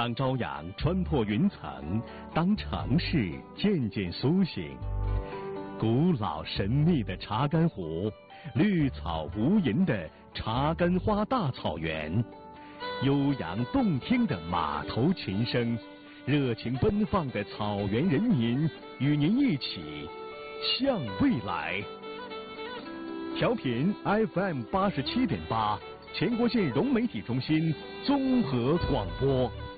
当朝阳穿破云层，当城市渐渐苏醒，古老神秘的查干湖，绿草无垠的查干花大草原，悠扬动听的马头琴声，热情奔放的草原人民，与您一起向未来。调频 FM 87.8，全国县融媒体中心综合广播。